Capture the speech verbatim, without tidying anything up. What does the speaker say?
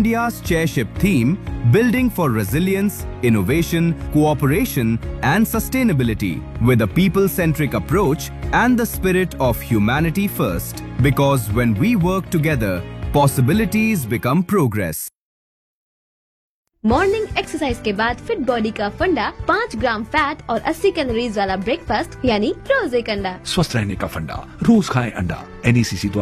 India's chairship theme, Building for Resilience, Innovation, Cooperation and Sustainability, with a people-centric approach and the spirit of humanity first. Because when we work together, possibilities become progress. Morning exercise के बाद fit body का फंडा, पाँच ग्राम fat और अस्सी calories वाला breakfast यानी रोज एक अंडा। स्वस्थ रहने का फंडा, रोज खाएं अंडा। एन ई सी सी द्वारा